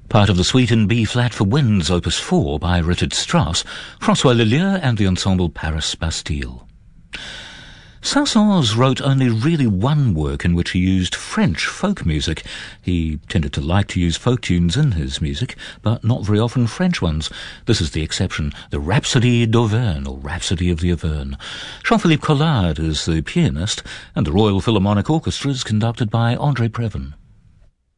Part of the Suite in B-flat for winds, Opus 4 by Richard Strauss, François Leleux and the ensemble Paris Bastille. Saint-Saëns wrote only really one work in which he used French folk music. He tended to like to use folk tunes in his music, but not very often French ones. This is the exception, the Rhapsody d'Auvergne, or Rhapsody of the Auvergne. Jean-Philippe Collard is the pianist, and the Royal Philharmonic Orchestra is conducted by André Previn.